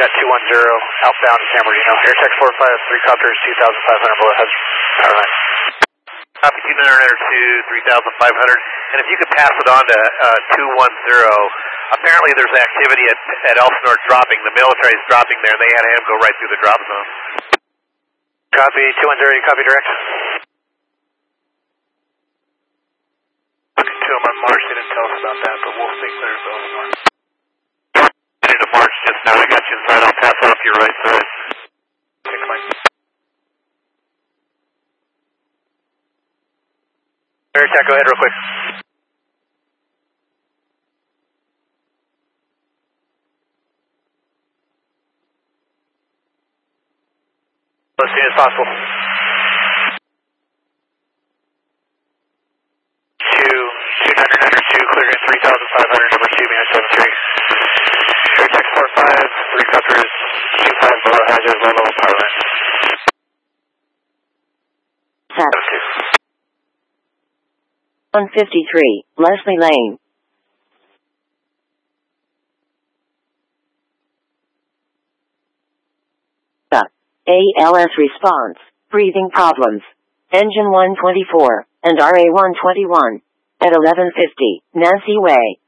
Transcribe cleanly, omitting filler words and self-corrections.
got 210 outbound San Bernardino. Air Tech 45, 3 copters, 2,500 below hazard. Power line. Copy 202, 3,500. And if you could pass it on to 210, apparently there's activity at Elsinore dropping. The military is dropping there, and they had him go right through the drop zone. Copy 210, you copy direct. Talking to him on March, they didn't tell us about that, but we'll stay clear of Elsinore. Headed to March just now, I got you inside, I'll pass off your right side. Take mine. Air Tech, go ahead real quick. As soon as possible. 200, clearing 3,500, number 2, minus 73. Air Tech 45, 3 copters, 25 below hazard, low level power line. 153, Leslie Lane. ALS response, breathing problems. Engine 124, and RA 121. At 1150, Nancy Way.